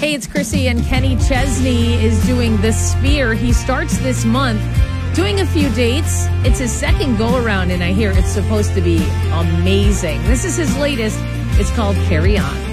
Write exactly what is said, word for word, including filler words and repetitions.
Hey, it's Chrissy, and Kenny Chesney is doing The Sphere. He starts this month doing a few dates. It's his second go-around, and I hear it's supposed to be amazing. This is his latest. It's called Carry On.